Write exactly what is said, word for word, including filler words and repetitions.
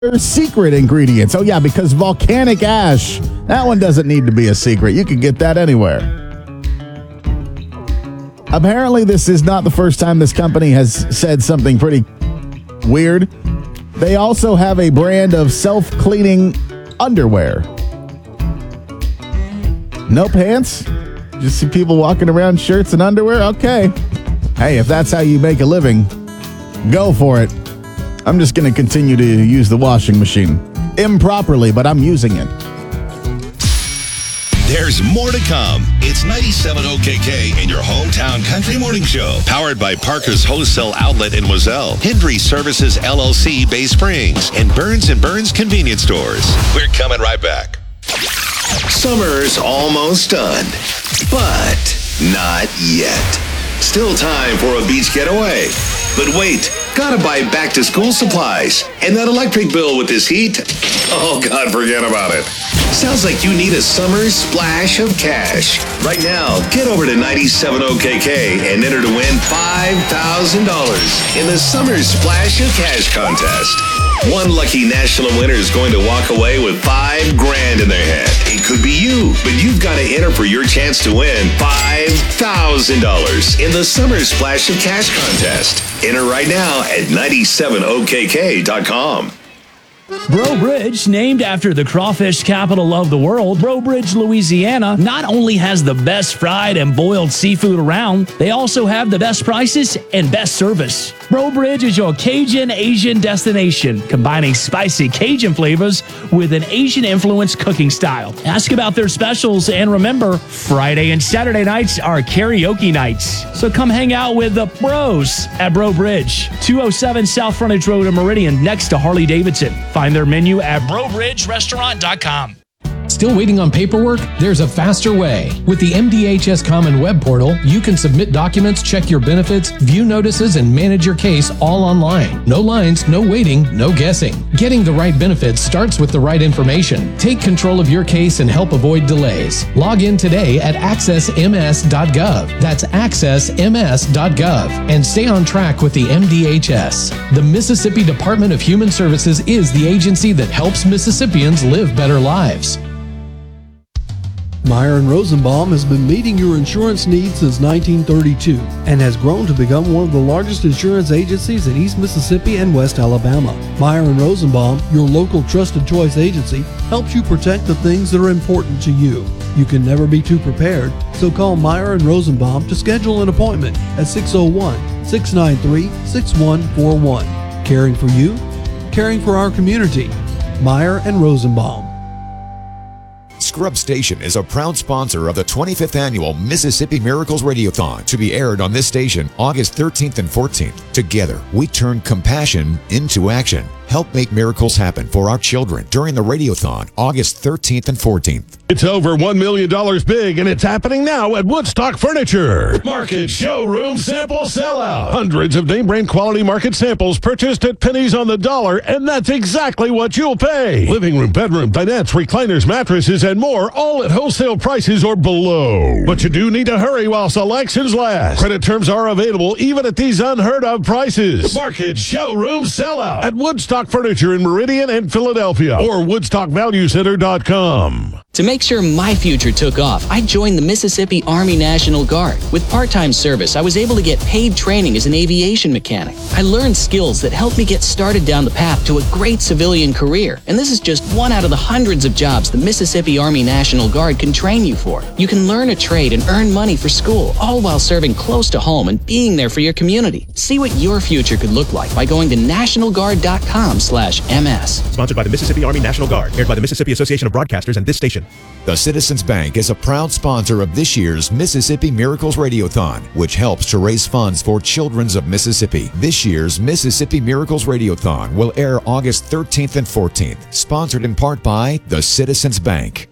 secret ingredients. Oh, yeah, because volcanic ash, that one doesn't need to be a secret. You can get that anywhere. Apparently, this is not the first time this company has said something pretty weird. They also have a brand of self-cleaning underwear. No pants? Just see people walking around shirts and underwear? Okay. Hey, if that's how you make a living, go for it. I'm just going to continue to use the washing machine. Improperly, but I'm using it. There's more to come. It's ninety-seven O K K and your hometown country morning show. Powered by Parker's Wholesale Outlet in Wazelle, Hendry Services L L C Bay Springs, and Burns and Burns Convenience Stores. We're coming right back. Summer's almost done, but not yet. Still time for a beach getaway. But wait, gotta buy back to school supplies. And that electric bill with this heat? Oh, God, forget about it. Sounds like you need a summer splash of cash. Right now, get over to ninety-seven O K K and enter to win five thousand dollars in the Summer Splash of Cash contest. One lucky national winner is going to walk away with five grand in their head. It could be you, but you've got to enter for your chance to win five thousand dollars in the Summer Splash of Cash contest. Enter right now at ninety-seven O K K dot com. Breaux Bridge, named after the crawfish capital of the world, Breaux Bridge, Louisiana, not only has the best fried and boiled seafood around, they also have the best prices and best service. Breaux Bridge is your Cajun Asian destination, combining spicy Cajun flavors with an Asian-influenced cooking style. Ask about their specials, and remember, Friday and Saturday nights are karaoke nights. So come hang out with the Bros at Breaux Bridge, two oh seven South Frontage Road in Meridian, next to Harley-Davidson. Find their menu at breaux bridge restaurant dot com. Still waiting on paperwork? There's a faster way. With the M D H S Common Web Portal, you can submit documents, check your benefits, view notices, and manage your case all online. No lines, no waiting, no guessing. Getting the right benefits starts with the right information. Take control of your case and help avoid delays. Log in today at access m s dot gov. That's access m s dot gov. And stay on track with the M D H S. The Mississippi Department of Human Services is the agency that helps Mississippians live better lives. Meyer and Rosenbaum has been meeting your insurance needs since nineteen thirty-two and has grown to become one of the largest insurance agencies in East Mississippi and West Alabama. Meyer and Rosenbaum, your local trusted choice agency, helps you protect the things that are important to you. You can never be too prepared, so call Meyer and Rosenbaum to schedule an appointment at six oh one, six nine three, six one four one. Caring for you, caring for our community. Meyer and Rosenbaum. Scrub Station is a proud sponsor of the twenty-fifth Annual Mississippi Miracles Radiothon, to be aired on this station August thirteenth and fourteenth. Together, we turn compassion into action. Help make miracles happen for our children during the Radiothon, August thirteenth and fourteenth. It's over one million dollars big, and it's happening now at Woodstock Furniture. Market Showroom Sample Sellout. Hundreds of name-brand quality market samples purchased at pennies on the dollar, and that's exactly what you'll pay. Living room, bedroom, dinettes, recliners, mattresses, and more, all at wholesale prices or below. But you do need to hurry while selections last. Credit terms are available even at these unheard-of prices. Market Showroom Sellout at Woodstock Furniture in Meridian and Philadelphia, or woodstock value center dot com. To make sure my future took off, I joined the Mississippi Army National Guard. With part-time service, I was able to get paid training as an aviation mechanic. I learned skills that helped me get started down the path to a great civilian career. And this is just one out of the hundreds of jobs the Mississippi Army National Guard can train you for. You can learn a trade and earn money for school, all while serving close to home and being there for your community. See what your future could look like by going to national guard dot com slash M S. Sponsored by the Mississippi Army National Guard, aired by the Mississippi Association of Broadcasters and this station. The Citizens Bank is a proud sponsor of this year's Mississippi Miracles Radiothon, which helps to raise funds for Children's of Mississippi. This year's Mississippi Miracles Radiothon will air August thirteenth and fourteenth, sponsored in part by the Citizens Bank.